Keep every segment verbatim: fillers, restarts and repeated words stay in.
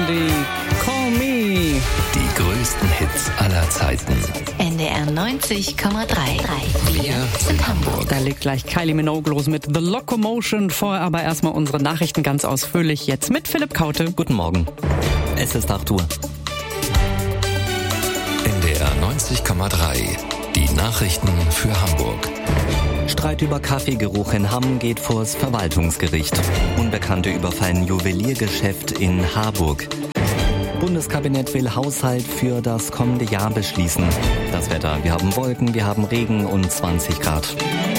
Blondie, Call Me. Die größten Hits aller Zeiten. N D R neunzig Komma drei. Wir sind Hamburg. Da legt gleich Kylie Minogue los mit The Locomotion. Vorher aber erstmal unsere Nachrichten ganz ausführlich. Jetzt mit Philipp Kaute. Guten Morgen. Es ist acht Uhr. N D R neunzig Komma drei. Die Nachrichten für Hamburg. Streit über Kaffeegeruch in Hamm geht vors Verwaltungsgericht. Unbekannte überfallen Juweliergeschäft in Harburg. Bundeskabinett will Haushalt für das kommende Jahr beschließen. Das Wetter: Wir haben Wolken, wir haben Regen und zwanzig Grad.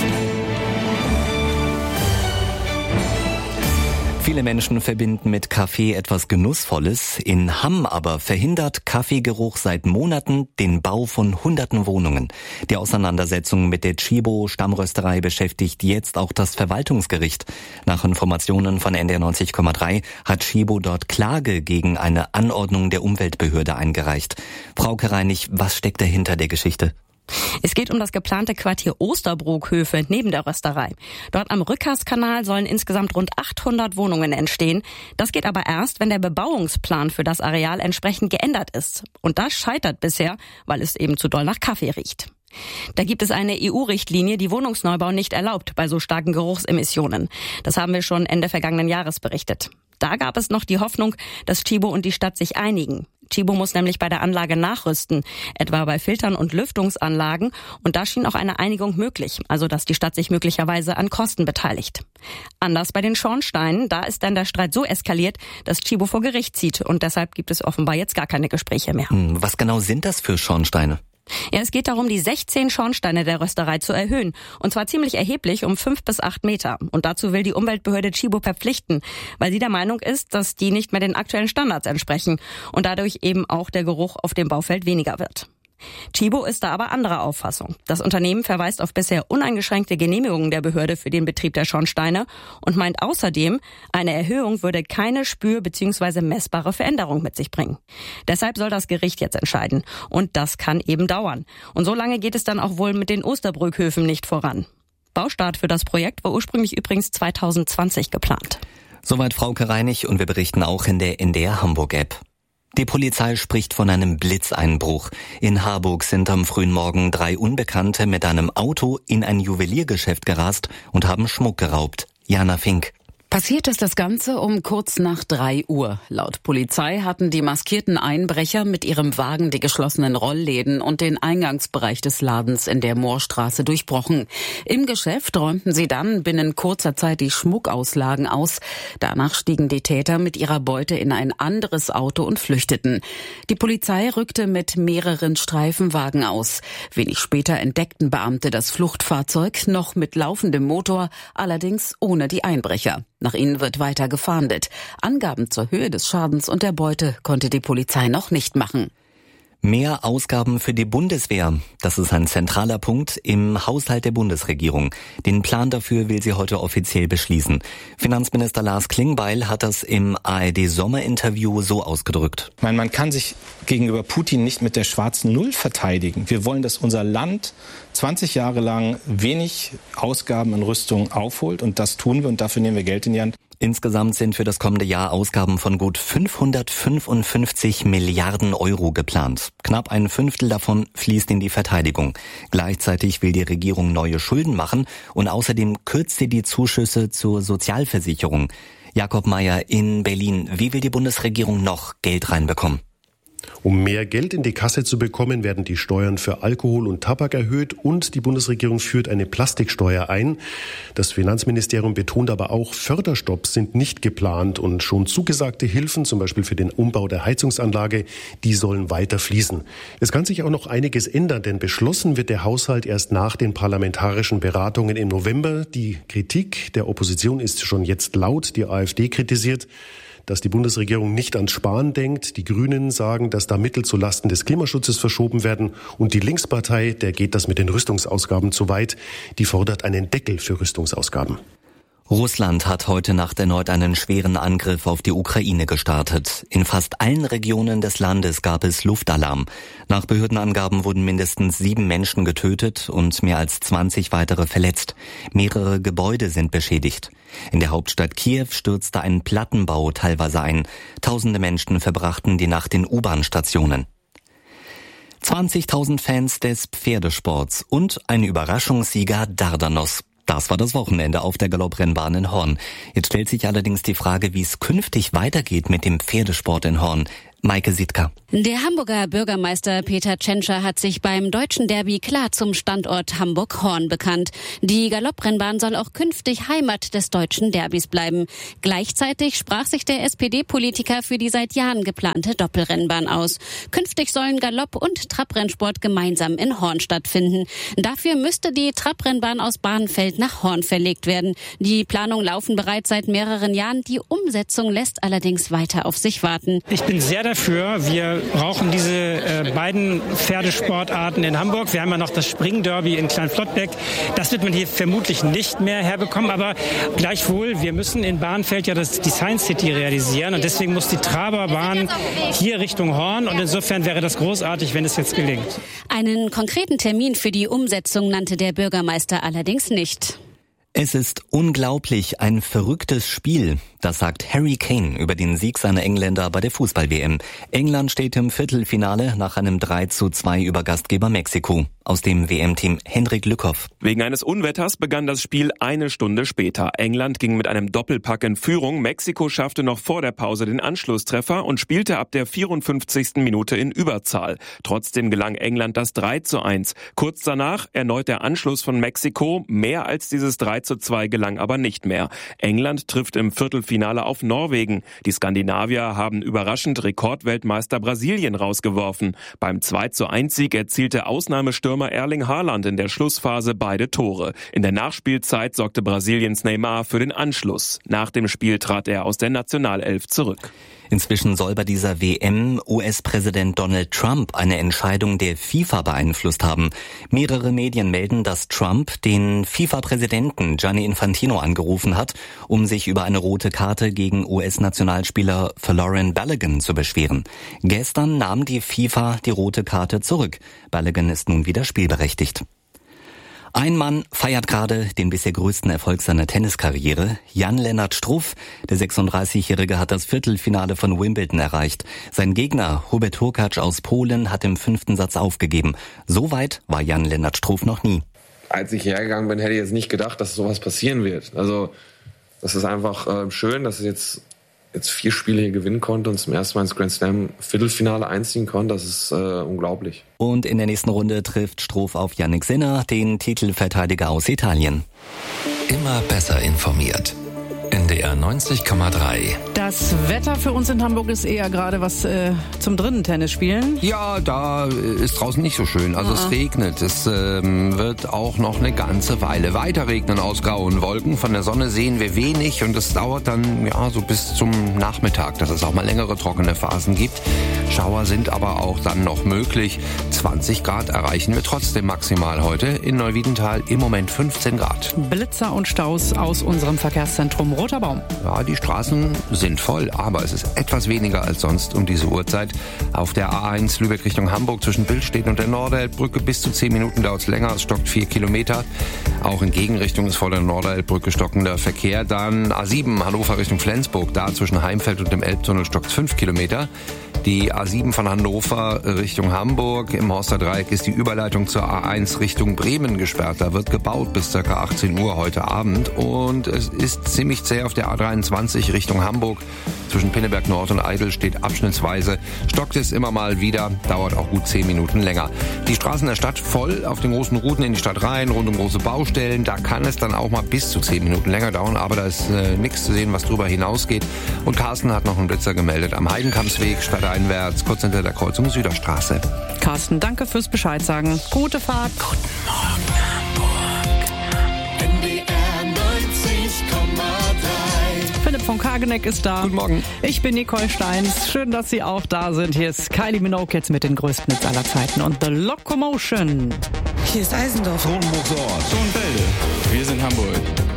Viele Menschen verbinden mit Kaffee etwas Genussvolles. In Hamm aber verhindert Kaffeegeruch seit Monaten den Bau von hunderten Wohnungen. Die Auseinandersetzung mit der Tchibo-Stammrösterei beschäftigt jetzt auch das Verwaltungsgericht. Nach Informationen von N D R neunzig Komma drei hat Tchibo dort Klage gegen eine Anordnung der Umweltbehörde eingereicht. Frauke Reinig, was steckt dahinter der Geschichte? Es geht um das geplante Quartier Osterbruckhöfe neben der Rösterei. Dort am Rückerskanal sollen insgesamt rund achthundert Wohnungen entstehen. Das geht aber erst, wenn der Bebauungsplan für das Areal entsprechend geändert ist. Und das scheitert bisher, weil es eben zu doll nach Kaffee riecht. Da gibt es eine E U-Richtlinie, die Wohnungsneubau nicht erlaubt bei so starken Geruchsemissionen. Das haben wir schon Ende vergangenen Jahres berichtet. Da gab es noch die Hoffnung, dass Tchibo und die Stadt sich einigen. Tchibo muss nämlich bei der Anlage nachrüsten, etwa bei Filtern und Lüftungsanlagen. Und da schien auch eine Einigung möglich, also dass die Stadt sich möglicherweise an Kosten beteiligt. Anders bei den Schornsteinen, da ist dann der Streit so eskaliert, dass Tchibo vor Gericht zieht. Und deshalb gibt es offenbar jetzt gar keine Gespräche mehr. Was genau sind das für Schornsteine? Ja, es geht darum, die sechzehn Schornsteine der Rösterei zu erhöhen. Und zwar ziemlich erheblich, um fünf bis acht Meter. Und dazu will die Umweltbehörde Tchibo verpflichten, weil sie der Meinung ist, dass die nicht mehr den aktuellen Standards entsprechen und dadurch eben auch der Geruch auf dem Baufeld weniger wird. Tchibo ist da aber anderer Auffassung. Das Unternehmen verweist auf bisher uneingeschränkte Genehmigungen der Behörde für den Betrieb der Schornsteine und meint außerdem, eine Erhöhung würde keine spür- bzw. messbare Veränderung mit sich bringen. Deshalb soll das Gericht jetzt entscheiden. Und das kann eben dauern. Und so lange geht es dann auch wohl mit den Osterbruckhöfen nicht voran. Baustart für das Projekt war ursprünglich übrigens zweitausendzwanzig geplant. Soweit Frauke Reinig, und wir berichten auch in der N D R Hamburg-App. Die Polizei spricht von einem Blitzeinbruch. In Harburg sind am frühen Morgen drei Unbekannte mit einem Auto in ein Juweliergeschäft gerast und haben Schmuck geraubt. Jana Fink. Passiert ist das Ganze um kurz nach drei Uhr. Laut Polizei hatten die maskierten Einbrecher mit ihrem Wagen die geschlossenen Rollläden und den Eingangsbereich des Ladens in der Moorstraße durchbrochen. Im Geschäft räumten sie dann binnen kurzer Zeit die Schmuckauslagen aus. Danach stiegen die Täter mit ihrer Beute in ein anderes Auto und flüchteten. Die Polizei rückte mit mehreren Streifenwagen aus. Wenig später entdeckten Beamte das Fluchtfahrzeug, noch mit laufendem Motor, allerdings ohne die Einbrecher. Nach ihnen wird weiter gefahndet. Angaben zur Höhe des Schadens und der Beute konnte die Polizei noch nicht machen. Mehr Ausgaben für die Bundeswehr. Das ist ein zentraler Punkt im Haushalt der Bundesregierung. Den Plan dafür will sie heute offiziell beschließen. Finanzminister Lars Klingbeil hat das im A R D-Sommerinterview so ausgedrückt. Ich meine, man kann sich gegenüber Putin nicht mit der schwarzen Null verteidigen. Wir wollen, dass unser Land zwanzig Jahre lang wenig Ausgaben in Rüstung aufholt. Und das tun wir, und dafür nehmen wir Geld in die Hand. Insgesamt sind für das kommende Jahr Ausgaben von gut fünfhundertfünfundfünfzig Milliarden Euro geplant. Knapp ein Fünftel davon fließt in die Verteidigung. Gleichzeitig will die Regierung neue Schulden machen und außerdem kürzt sie die Zuschüsse zur Sozialversicherung. Jakob Mayer in Berlin. Wie will die Bundesregierung noch Geld reinbekommen? Um mehr Geld in die Kasse zu bekommen, werden die Steuern für Alkohol und Tabak erhöht und die Bundesregierung führt eine Plastiksteuer ein. Das Finanzministerium betont aber auch, Förderstopps sind nicht geplant und schon zugesagte Hilfen, zum Beispiel für den Umbau der Heizungsanlage, die sollen weiter fließen. Es kann sich auch noch einiges ändern, denn beschlossen wird der Haushalt erst nach den parlamentarischen Beratungen im November. Die Kritik der Opposition ist schon jetzt laut. Die AfD kritisiert, dass die Bundesregierung nicht ans Sparen denkt. Die Grünen sagen, dass da Mittel zulasten des Klimaschutzes verschoben werden. Und die Linkspartei, der geht das mit den Rüstungsausgaben zu weit. Die fordert einen Deckel für Rüstungsausgaben. Russland hat heute Nacht erneut einen schweren Angriff auf die Ukraine gestartet. In fast allen Regionen des Landes gab es Luftalarm. Nach Behördenangaben wurden mindestens sieben Menschen getötet und mehr als zwanzig weitere verletzt. Mehrere Gebäude sind beschädigt. In der Hauptstadt Kiew stürzte ein Plattenbau teilweise ein. Tausende Menschen verbrachten die Nacht in U-Bahn-Stationen. zwanzigtausend Fans des Pferdesports und ein Überraschungssieger Dardanos. Das war das Wochenende auf der Galopprennbahn in Horn. Jetzt stellt sich allerdings die Frage, wie es künftig weitergeht mit dem Pferdesport in Horn. Maike Sitka. Der Hamburger Bürgermeister Peter Tschentscher hat sich beim Deutschen Derby klar zum Standort Hamburg-Horn bekannt. Die Galopprennbahn soll auch künftig Heimat des Deutschen Derbys bleiben. Gleichzeitig sprach sich der S P D-Politiker für die seit Jahren geplante Doppelrennbahn aus. Künftig sollen Galopp- und Trabrennsport gemeinsam in Horn stattfinden. Dafür müsste die Trabrennbahn aus Barnfeld nach Horn verlegt werden. Die Planungen laufen bereits seit mehreren Jahren. Die Umsetzung lässt allerdings weiter auf sich warten. Ich bin sehr dafür. Wir brauchen diese äh, beiden Pferdesportarten in Hamburg. Wir haben ja noch das Springderby in Kleinflottbeck. Das wird man hier vermutlich nicht mehr herbekommen. Aber gleichwohl, wir müssen in Barnfeld ja das Design City realisieren. Und deswegen muss die Traberbahn hier Richtung Horn. Und insofern wäre das großartig, wenn es jetzt gelingt. Einen konkreten Termin für die Umsetzung nannte der Bürgermeister allerdings nicht. Es ist unglaublich, ein verrücktes Spiel. Das sagt Harry Kane über den Sieg seiner Engländer bei der Fußball-W M. England steht im Viertelfinale nach einem drei zu zwei über Gastgeber Mexiko. Aus dem W M-Team Hendrik Lückhoff. Wegen eines Unwetters begann das Spiel eine Stunde später. England ging mit einem Doppelpack in Führung. Mexiko schaffte noch vor der Pause den Anschlusstreffer und spielte ab der vierundfünfzigsten Minute in Überzahl. Trotzdem gelang England das drei zu eins. Kurz danach erneut der Anschluss von Mexiko. Mehr als dieses drei zu zwei gelang aber nicht mehr. England trifft im Viertelfinale auf Norwegen. Die Skandinavier haben überraschend Rekordweltmeister Brasilien rausgeworfen. Beim zwei zu eins Sieg erzielte Ausnahmestürmer Erling Haaland in der Schlussphase beide Tore. In der Nachspielzeit sorgte Brasiliens Neymar für den Anschluss. Nach dem Spiel trat er aus der Nationalelf zurück. Inzwischen soll bei dieser W M U S-Präsident Donald Trump eine Entscheidung der FIFA beeinflusst haben. Mehrere Medien melden, dass Trump den FIFA-Präsidenten Gianni Infantino angerufen hat, um sich über eine rote Karte gegen U S-Nationalspieler Folarin Balogun zu beschweren. Gestern nahm die FIFA die rote Karte zurück. Balogun ist nun wieder spielberechtigt. Ein Mann feiert gerade den bisher größten Erfolg seiner Tenniskarriere. Jan-Lennart Struff, der sechsunddreißigjährige, hat das Viertelfinale von Wimbledon erreicht. Sein Gegner Hubert Hurkacz aus Polen hat im fünften Satz aufgegeben. So weit war Jan-Lennart Struff noch nie. Als ich hergegangen bin, hätte ich jetzt nicht gedacht, dass sowas passieren wird. Also das ist einfach äh, schön, dass ich jetzt, jetzt vier Spiele hier gewinnen konnte und zum ersten Mal ins Grand Slam Viertelfinale einziehen konnte. Das ist äh, unglaublich. Und in der nächsten Runde trifft Struff auf Jannik Sinner, den Titelverteidiger aus Italien. Immer besser informiert. N D R neunzig Komma drei. Das Wetter für uns in Hamburg ist eher gerade was äh, zum drinnen Tennis spielen. Ja, da ist draußen nicht so schön. Also ah. es regnet. Es ähm, wird auch noch eine ganze Weile weiter regnen aus grauen Wolken. Von der Sonne sehen wir wenig und es dauert dann ja so bis zum Nachmittag, dass es auch mal längere trockene Phasen gibt. Schauer sind aber auch dann noch möglich. zwanzig Grad erreichen wir trotzdem maximal heute. In Neuwiedental im Moment fünfzehn Grad. Blitzer und Staus aus unserem Verkehrszentrum Roter Baum. Ja, die Straßen sind voll, aber es ist etwas weniger als sonst um diese Uhrzeit. Auf der A eins Lübeck Richtung Hamburg zwischen Billstedt und der Norderelbbrücke bis zu zehn Minuten dauert es länger. Es stockt vier Kilometer. Auch in Gegenrichtung ist vor der Norderelbbrücke stockender Verkehr. Dann A sieben Hannover Richtung Flensburg. Da zwischen Heimfeld und dem Elbtunnel stockt fünf Kilometer. Die A sieben von Hannover Richtung Hamburg. Im Horsterdreieck ist die Überleitung zur A eins Richtung Bremen gesperrt. Da wird gebaut bis ca. achtzehn Uhr heute Abend. Und es ist ziemlich zäh auf der A dreiundzwanzig Richtung Hamburg. Zwischen Pinneberg Nord und Eidel steht abschnittsweise. Stockt es immer mal wieder, dauert auch gut zehn Minuten länger. Die Straßen der Stadt voll auf den großen Routen in die Stadt rein, rund um große Baustellen. Da kann es dann auch mal bis zu zehn Minuten länger dauern, aber da ist äh, nichts zu sehen, was drüber hinausgeht. Und Carsten hat noch einen Blitzer gemeldet am Heidenkampsweg, stadteinwärts, kurz hinter der Kreuzung Süderstraße. Carsten, danke fürs Bescheid sagen. Gute Fahrt. Guten Morgen, Hamburg. N D R neunzig Komma drei. Philipp von Kageneck ist da. Guten Morgen. Ich bin Nicole Steins. Schön, dass Sie auch da sind. Hier ist Kylie Minogue jetzt mit den größten Hits aller Zeiten und The Locomotion. Hier ist Eisendorf. Kronenburg Ort. Tonbelde. Wir sind Hamburg.